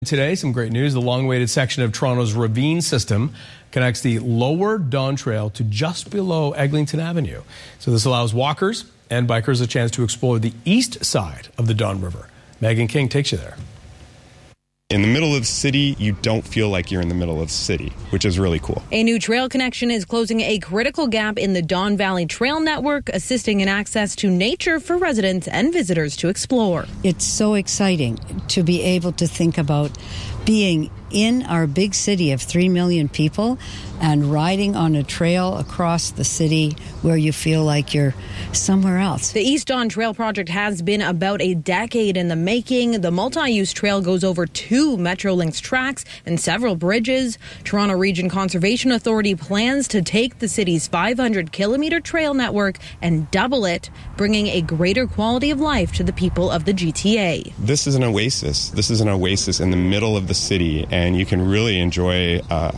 Today, some great news. The long-awaited section of Toronto's Ravine system connects the Lower Don Trail to just below Eglinton Avenue. So this allows walkers and bikers a chance to explore the east side of the Don River. Megan King takes you there. In the middle of the city, you don't feel like you're in the middle of the city, which is really cool. A new trail connection is closing a critical gap in the Don Valley Trail Network, assisting in access to nature for residents and visitors to explore. It's so exciting to be able to think about being in our big city of 3 million people and riding on a trail across the city where you feel like you're somewhere else. The East Don Trail project has been about a decade in the making. The multi-use trail goes over 2 Metrolinx tracks and several bridges. Toronto Region Conservation Authority plans to take the city's 500-kilometer trail network and double it, bringing a greater quality of life to the people of the GTA. This is an oasis. This is an oasis in the middle of the city, and you can really enjoy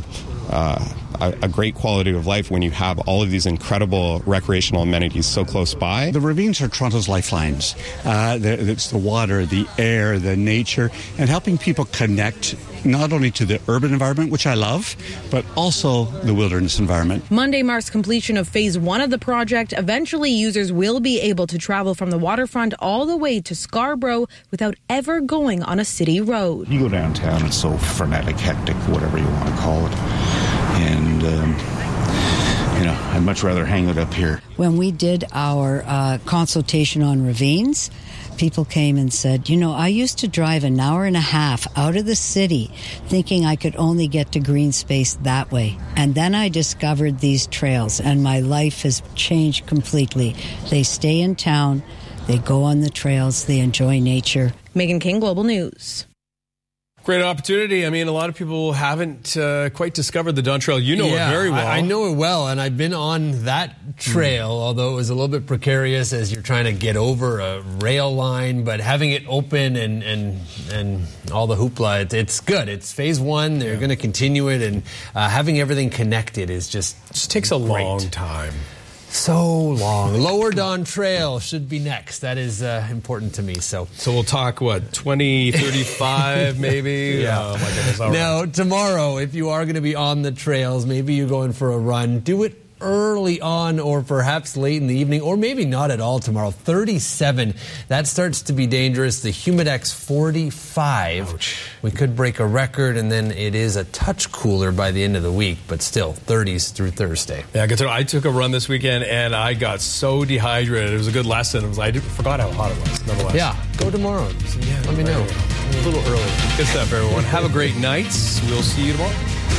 a great quality of life when you have all of these incredible recreational amenities so close by. The ravines are Toronto's lifelines. It's the water, the air, the nature, and helping people connect not only to the urban environment, which I love, but also the wilderness environment. Monday marks completion of phase 1 of the project. Eventually, users will be able to travel from the waterfront all the way to Scarborough without ever going on a city road. You go downtown, it's so frenetic, hectic, whatever you want to call it. And, I'd much rather hang it up here. When we did our consultation on ravines, people came and said, I used to drive an hour and a half out of the city thinking I could only get to green space that way. And then I discovered these trails and my life has changed completely. They stay in town, they go on the trails, they enjoy nature. Megan King, Global News. Great opportunity. I mean, a lot of people haven't quite discovered the Don Trail. You know it very well. I know it well, and I've been on that trail, although it was a little bit precarious as you're trying to get over a rail line, but having it open and all the hoopla, it's good. It's phase 1. They're going to continue it, and having everything connected is just takes a long time. So long. Lower Don Trail should be next. That is important to me. So we'll talk, 2035 maybe? Yeah. Oh, my goodness. All now, right. tomorrow, if you are going to be on the trails, maybe you're going for a run, do it early on or perhaps late in the evening, or maybe not at all tomorrow. 37. That starts to be dangerous. The Humidex 45. Ouch. We could break a record, and then it is a touch cooler by the end of the week, but still 30s through Thursday. Yeah, I took a run this weekend, and I got so dehydrated. It was a good lesson. I forgot how hot it was, nonetheless. Yeah, go tomorrow. Let me know. A little early. Good stuff, everyone. Have a great night. We'll see you tomorrow.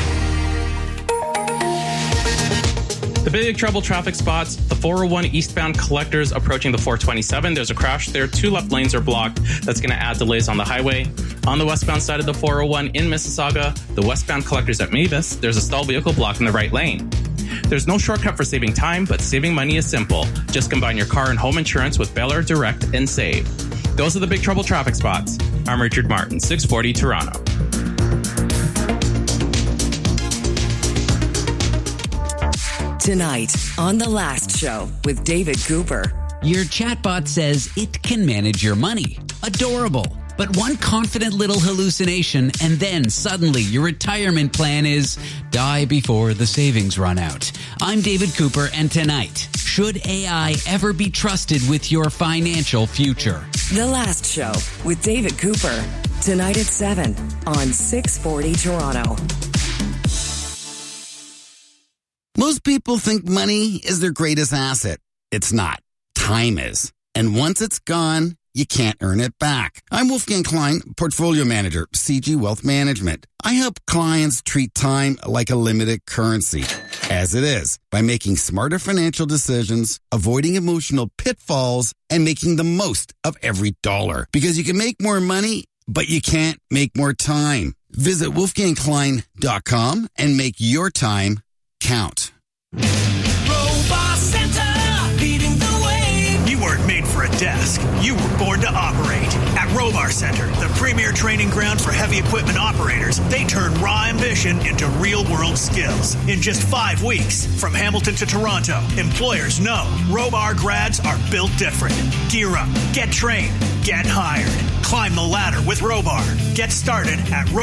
The Big Trouble traffic spots, the 401 eastbound collectors approaching the 427. There's a crash there. 2 left lanes are blocked. That's going to add delays on the highway. On the westbound side of the 401 in Mississauga, the westbound collectors at Mavis, there's a stalled vehicle blocking the right lane. There's no shortcut for saving time, but saving money is simple. Just combine your car and home insurance with Bel Air Direct and save. Those are the Big Trouble traffic spots. I'm Richard Martin, 640 Toronto. Tonight on The Last Show with David Cooper. Your chatbot says it can manage your money. Adorable. But one confident little hallucination, and then suddenly your retirement plan is die before the savings run out. I'm David Cooper, and tonight, should AI ever be trusted with your financial future? The Last Show with David Cooper. Tonight at 7 on 640 Toronto. Most people think money is their greatest asset. It's not. Time is. And once it's gone, you can't earn it back. I'm Wolfgang Klein, Portfolio Manager, CG Wealth Management. I help clients treat time like a limited currency, as it is, by making smarter financial decisions, avoiding emotional pitfalls, and making the most of every dollar. Because you can make more money, but you can't make more time. Visit wolfgangklein.com and make your time count. Robot Center, leading the way. You weren't made for a desk. You were born to operate. At Robar Center, the premier training ground for heavy equipment operators, they turn raw ambition into real-world skills. In just 5 weeks, from Hamilton to Toronto, employers know Robar grads are built different. Gear up, get trained, Get hired. Climb the ladder with Robar. Get started at